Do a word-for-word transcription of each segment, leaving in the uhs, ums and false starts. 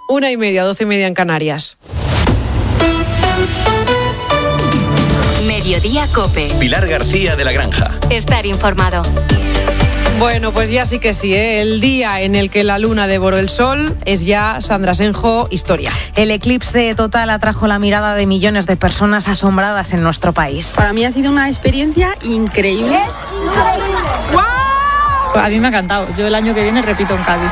Una y media, doce y media en Canarias. Mediodía COPE. Pilar García de la Granja. Estar informado. Bueno, pues ya sí que sí, ¿eh? El día en el que la luna devoró el sol es ya, Sandra Senjo, historia. El eclipse total atrajo la mirada de millones de personas asombradas en nuestro país. Para mí ha sido una experiencia increíble. ¡Wow! A mí me ha encantado. Yo el año que viene repito en Cádiz.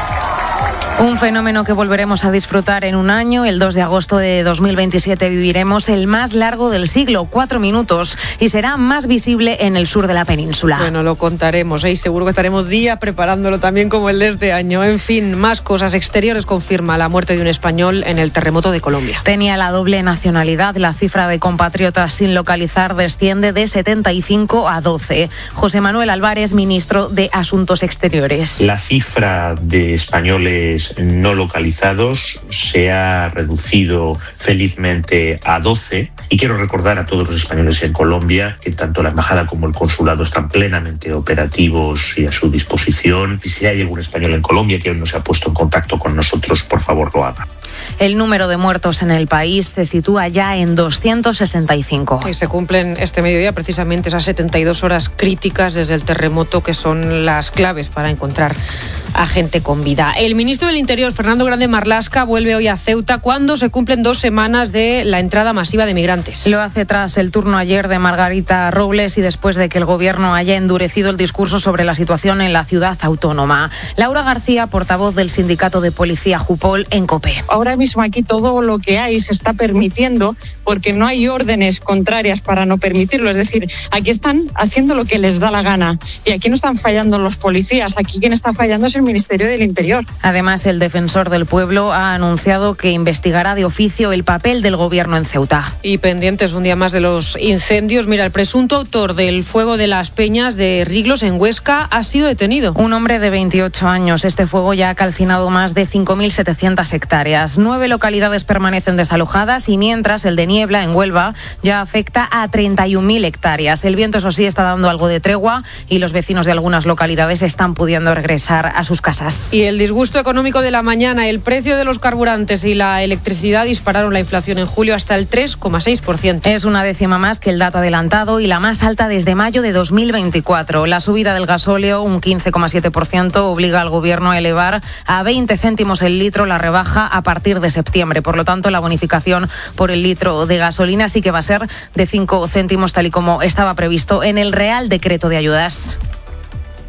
Un fenómeno que volveremos a disfrutar en un año. El dos de agosto de dos mil veintisiete viviremos el más largo del siglo, cuatro minutos, y será más visible en el sur de la península. Bueno, lo contaremos, ¿eh? Y seguro que estaremos días preparándolo también como el de este año. En fin, más cosas. Exteriores confirma la muerte de un español en el terremoto de Colombia. Tenía la doble nacionalidad. La cifra de compatriotas sin localizar desciende de setenta y cinco a doce. José Manuel Álvarez, ministro de Asuntos Exteriores. La cifra de españoles no localizados se ha reducido felizmente a doce, y quiero recordar a todos los españoles en Colombia que tanto la embajada como el consulado están plenamente operativos y a su disposición, y si hay algún español en Colombia que aún no se ha puesto en contacto con nosotros, por favor lo haga. El número de muertos en el país se sitúa ya en doscientos sesenta y cinco. Y se cumplen este mediodía precisamente esas setenta y dos horas críticas desde el terremoto, que son las claves para encontrar a gente con vida. El ministro del Interior, Fernando Grande Marlaska, vuelve hoy a Ceuta cuando se cumplen dos semanas de la entrada masiva de migrantes. Lo hace tras el turno ayer de Margarita Robles y después de que el gobierno haya endurecido el discurso sobre la situación en la ciudad autónoma. Laura García, portavoz del sindicato de policía Jupol, en COPE. Ahora mismo aquí todo lo que hay se está permitiendo porque no hay órdenes contrarias para no permitirlo. Es decir, aquí están haciendo lo que les da la gana y aquí no están fallando los policías. Aquí quien está fallando es el Ministerio del Interior. Además, el defensor del pueblo ha anunciado que investigará de oficio el papel del gobierno en Ceuta. Y pendientes un día más de los incendios. Mira, el presunto autor del fuego de las Peñas de Riglos en Huesca ha sido detenido. Un hombre de veintiocho años. Este fuego ya ha calcinado más de cinco mil setecientas hectáreas. Nueve localidades permanecen desalojadas y mientras el de Niebla, en Huelva, ya afecta a treinta y un mil hectáreas. El viento, eso sí, está dando algo de tregua y los vecinos de algunas localidades están pudiendo regresar a sus casas. Y el disgusto económico de la mañana, el precio de los carburantes y la electricidad dispararon la inflación en julio hasta el tres coma seis por ciento. Es una décima más que el dato adelantado y la más alta desde mayo de dos mil veinticuatro. La subida del gasóleo, un quince coma siete por ciento, obliga al gobierno a elevar a veinte céntimos el litro la rebaja a partir de septiembre. Por lo tanto, la bonificación por el litro de gasolina sí que va a ser de cinco céntimos, tal y como estaba previsto en el Real Decreto de Ayudas.